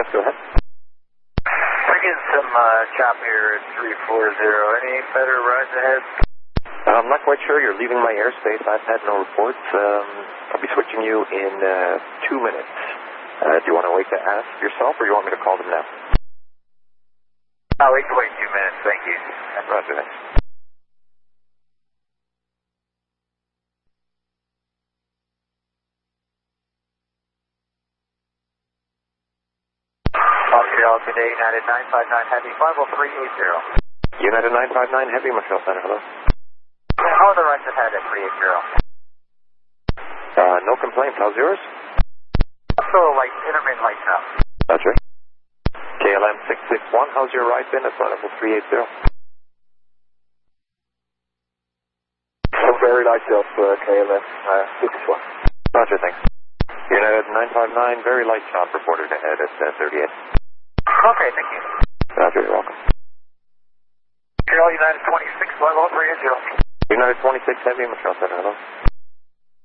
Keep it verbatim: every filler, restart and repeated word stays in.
Yes, go ahead. We're getting some uh, chop here at three four zero. Any better rides ahead? I'm not quite sure. You're leaving my airspace. I've had no reports. Um, I'll be switching you in uh, two minutes. Uh, do you want to wait to ask yourself, or do you want me to call them now? Oh, we can wait two minutes. Thank you. Roger that. Montreal today, United nine five nine Heavy, five oh three eight zero. United nine five nine Heavy, Montreal Center, hello. How are the rides ahead at three eight zero? Uh, no complaints. How's yours? Also, like, intermittent lights out. Roger. K L M six six one, how's your ride been at flight level three eight zero? So very light up, uh, K L M six six one. Roger, thanks. United nine five nine, very light chop reported ahead at uh, thirty-eight. Okay, thank you. Roger, you're welcome. Montreal United twenty-six, level three eight zero. United twenty-six Heavy, Montreal Center, hello.